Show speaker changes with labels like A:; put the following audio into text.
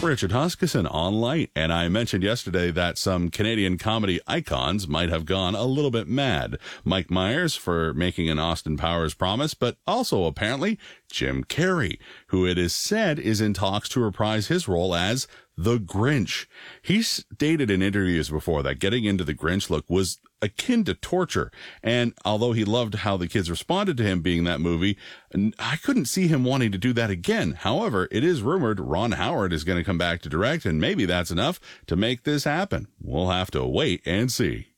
A: Richard Huskisson on Light, and I mentioned yesterday that some Canadian comedy icons might have gone a little bit mad. Mike Myers for making an Austin Powers promise, but also apparently Jim Carrey, who it is said is in talks to reprise his role as the Grinch. He stated in interviews before that getting into the Grinch look was akin to torture. And although he loved how the kids responded to him being that movie, I couldn't see him wanting to do that again. However, it is rumored Ron Howard is going to come back to direct, and maybe that's enough to make this happen. We'll have to wait and see.